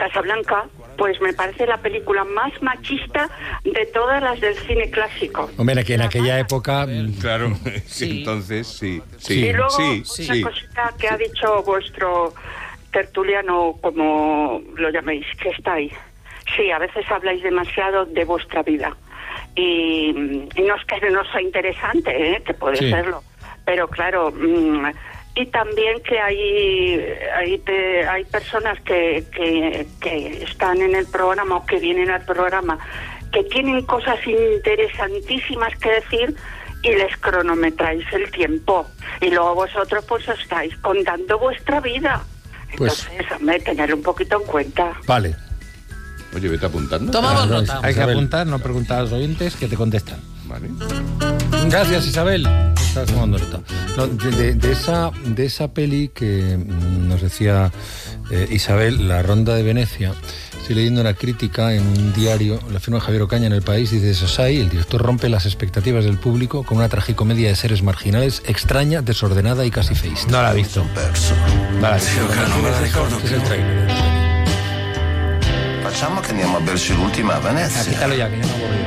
Casablanca, pues me parece la película más machista de todas las del cine clásico. Hombre, que en aquella época... Claro, Sí. entonces sí. Y luego, Sí. una cosita que ha dicho vuestro tertuliano, como lo llaméis, que está ahí. Sí, a veces habláis demasiado de vuestra vida. Y no es que no sea interesante, que puede serlo. Pero claro, y también que hay personas que están en el programa o que vienen al programa que tienen cosas interesantísimas que decir y les cronometráis el tiempo. Y luego vosotros pues estáis contando vuestra vida. Pues, entonces, hombre, tenerlo un poquito en cuenta. Vale. Oye, vete apuntando. Tomamos nota. Hay que apuntar, no preguntar a los oyentes que te contestan. Vale. Gracias, Isabel. Estás tomando nota. No, de esa peli que nos decía Isabel, La Ronda de Venecia, estoy leyendo una crítica en un diario, la firma Javier Ocaña en El País, dice: Sosai, el director rompe las expectativas del público con una tragicomedia de seres marginales, extraña, desordenada y casi feísta. No la he visto. No la he visto. Este es el trailer. Facciamo che andiamo a berci l'ultima a Venezia. Quítalo ya, que ya no aburrido.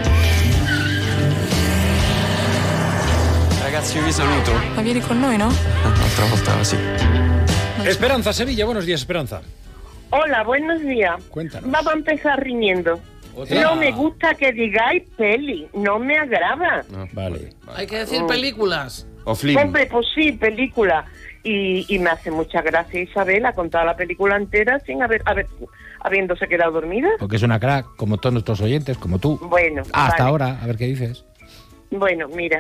Ragazzi, io vi saluto. Ma vieni con noi, no? Un'altra volta, sì. Esperanza, Sevilla. Buenos días, Esperanza. Hola, buenos días. Cuéntanos. Vamos a empezar riñendo. No me gusta que digáis peli, no me agrada. Vale. Hay que decir películas. O Flim. Hombre, pues sí, película. Y me hace mucha gracia Isabel ha contado la película entera sin habiéndose quedado dormida. Porque es una crack, como todos nuestros oyentes, como tú. Bueno, Hasta vale. ahora, a ver qué dices. Bueno, mira,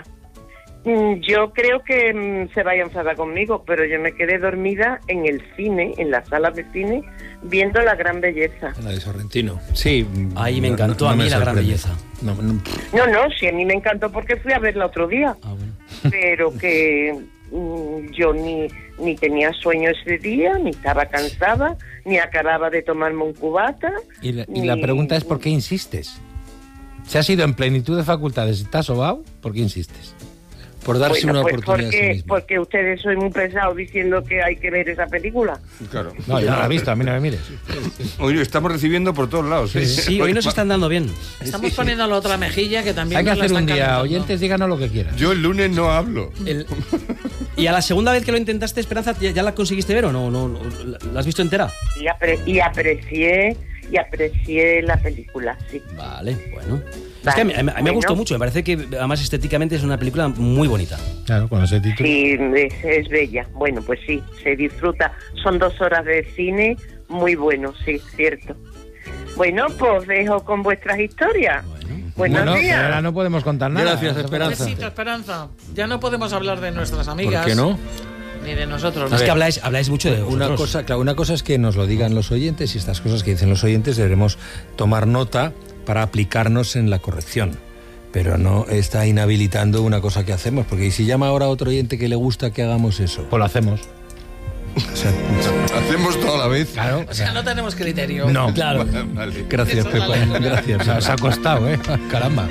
yo creo que se vaya a enfadar conmigo, pero yo me quedé dormida en el cine, en la sala de cine, viendo La Gran Belleza. La de Sorrentino. Sí. Ahí me encantó a mí La Gran Belleza. No, sí, a mí me encantó porque fui a verla otro día. Ah, bueno. Pero que yo ni tenía sueño ese día, ni estaba cansada, ni acababa de tomarme un cubata. Y la pregunta es: ¿por qué insistes? Si has ido en plenitud de facultades y estás sobao, ¿por qué insistes? Por darse una oportunidad a sí mismo. Porque ustedes son muy pesados diciendo que hay que ver esa película. Claro. No, yo no la he visto, a mí no me mires. Oye, estamos recibiendo por todos lados. Sí, hoy nos están dando bien. Estamos poniendo la otra mejilla que también Hay que nos la hacer un están día, calentando. oyentes, díganos lo que quieran. Yo el lunes no hablo. ¿Y a la segunda vez que lo intentaste, Esperanza, ya la conseguiste ver o no? ¿La has visto entera? Y aprecié la película, sí. Vale, bueno. Vale, Es que a mí me bueno. gustó mucho, me parece que además estéticamente es una película muy bonita. Claro, con ese título. Sí, es bella. Bueno, pues sí, se disfruta. Son 2 horas de cine muy bueno, sí, cierto. Bueno, pues dejo con vuestras historias. Buenos Bueno, días. ahora no podemos contar nada. Gracias, Esperanza. Besito, Esperanza. Ya no podemos hablar de nuestras amigas. ¿Por qué no? Ni de nosotros. Es que habláis mucho de vosotros. Una cosa es que nos lo digan los oyentes, y estas cosas que dicen los oyentes deberemos tomar nota para aplicarnos en la corrección. Pero no está inhabilitando una cosa que hacemos, porque si llama ahora otro oyente que le gusta que hagamos eso, pues lo hacemos. O sea, Hacemos toda la vez. claro. O sea, no tenemos criterio. No, Claro. Vale. Gracias, Eso Pepe. vale. Gracias. Se ha costado, caramba.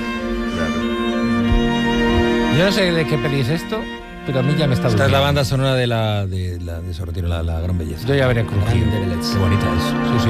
Yo no sé de qué peli es esto, pero a mí ya me está Esta es durmiendo. la banda sonora de la de Sorrentino, la Gran Belleza. Yo ya veré crujido. Qué bonita es. Sí, sí.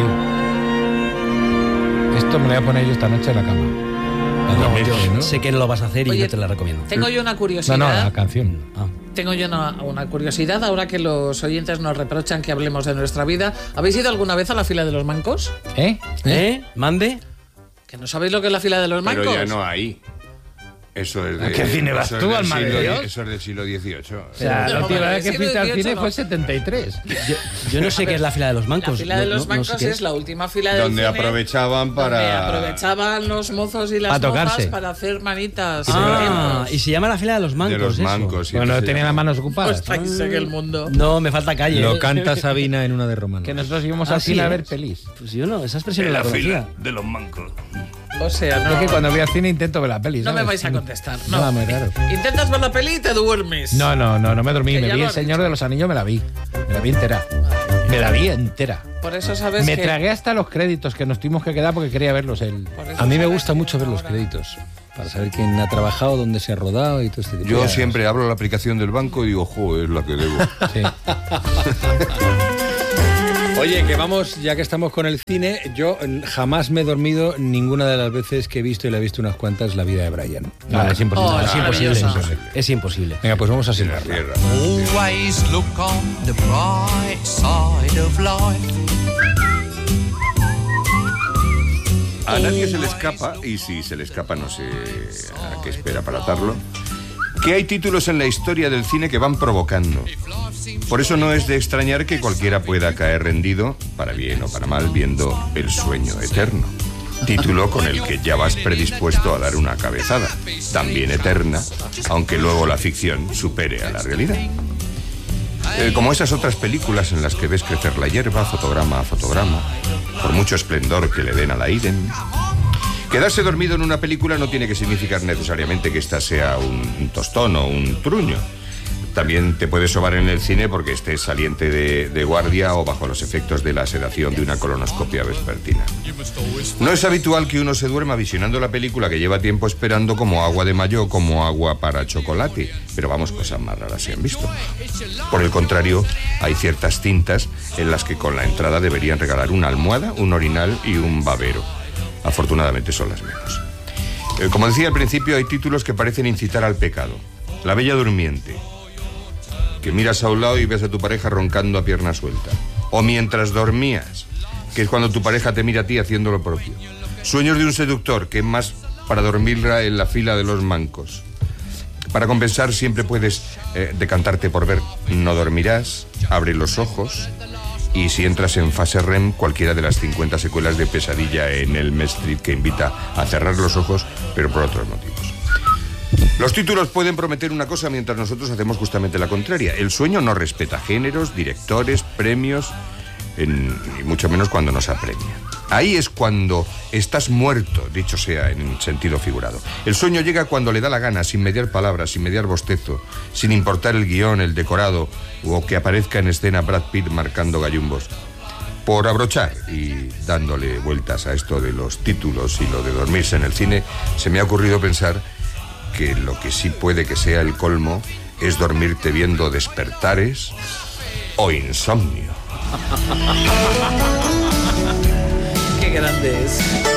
Esto me lo voy a poner yo esta noche en la cama. No, yo sé que no lo vas a hacer y Oye, yo te la recomiendo. Tengo yo una curiosidad. No, la canción. Ah. Tengo yo una curiosidad, ahora que los oyentes nos reprochan que hablemos de nuestra vida. ¿Habéis ido alguna vez a la fila de los mancos? ¿Mande? ¿Que no sabéis lo que es la fila de los mancos? Pero ya no hay. Eso es de... ¿A qué cine vas eso es tú, del alma de siglo- Dios? Eso es del siglo XVIII. O sea, la última vez que Sí, fuiste al 18 cine no. fue 73. Yo no sé qué es la fila de los La mancos. fila de No- los no- no sé mancos qué es la última fila del Donde cine, aprovechaban para... donde aprovechaban los mozos y las Para tocarse. mozas para hacer manitas. Ah, y se llama la fila de los mancos. de los eso. mancos. sí, Bueno, que se tenía llama. las manos ocupadas. Pues traíse que el mundo. No, me falta calle. Lo canta Sabina en una de Romano. Que nosotros íbamos Ah, al cine sí, a ¿eh? ver pelis. Pues yo no, esa expresión no la conocía. de los mancos. O sea, Es no, que cuando voy al cine intento ver la peli. no me ¿sabes? vais a contestar. No. Nada más raro. Intentas ver la peli y te duermes. No me dormí. Que Me ya vi lo El has Señor dicho. de los Anillos, me la vi entera. Me la vi entera. Por eso sabes Me que... tragué hasta los créditos que nos tuvimos que quedar porque quería verlos él. Por eso A mí me sabes gusta que mucho ver los ahora- créditos, para saber quién ha trabajado, dónde se ha rodado y todo este tipo de Yo cosas. siempre abro la aplicación del banco y digo, joder, la que debo. Sí. Oye, que vamos, ya que estamos con el cine, yo jamás me he dormido ninguna de las veces que he visto, y la he visto unas cuantas, La vida de Brian. No, es imposible. Oh, es imposible. maravillosa. Es imposible. Venga, pues vamos a En la silbarla. tierra. Always look on the bright side of life. A nadie se le escapa, y si se le escapa no sé a qué espera para atarlo, que hay títulos en la historia del cine que van provocando. Por eso no es de extrañar que cualquiera pueda caer rendido, para bien o para mal, viendo El sueño eterno. Título con el que ya vas predispuesto a dar una cabezada, también eterna, aunque luego la ficción supere a la realidad. Como esas otras películas en las que ves crecer la hierba, fotograma a fotograma, por mucho esplendor que le den a la idem. Quedarse dormido en una película no tiene que significar necesariamente que ésta sea un tostón o un truño. También te puedes sobar en el cine porque estés saliente de guardia o bajo los efectos de la sedación de una colonoscopia vespertina. No es habitual que uno se duerma visionando la película que lleva tiempo esperando como agua de mayo o como agua para chocolate, pero vamos, cosas más raras se han visto. Por el contrario, hay ciertas cintas en las que con la entrada deberían regalar una almohada, un orinal y un babero. Afortunadamente son las menos. Como decía al principio, hay títulos que parecen incitar al pecado. La Bella Durmiente, que miras a un lado y ves a tu pareja roncando a pierna suelta. O Mientras dormías, que es cuando tu pareja te mira a ti haciendo lo propio. Sueños de un seductor, que es más para dormirla en la fila de los mancos. Para compensar siempre puedes decantarte por ver No dormirás, Abre los ojos, y si entras en fase REM, cualquiera de las 50 secuelas de Pesadilla en Elm Street, que invita a cerrar los ojos, pero por otros motivos. Los títulos pueden prometer una cosa mientras nosotros hacemos justamente la contraria. El sueño no respeta géneros, directores, premios, y mucho menos cuando nos apremia. Ahí es cuando estás muerto, dicho sea en sentido figurado. El sueño llega cuando le da la gana, sin mediar palabras, sin mediar bostezo, sin importar el guión, el decorado, o que aparezca en escena Brad Pitt marcando gallumbos. Por abrochar y dándole vueltas a esto de los títulos y lo de dormirse en el cine, se me ha ocurrido pensar que lo que sí puede que sea el colmo es dormirte viendo Despertares o Insomnio. Qué grande es.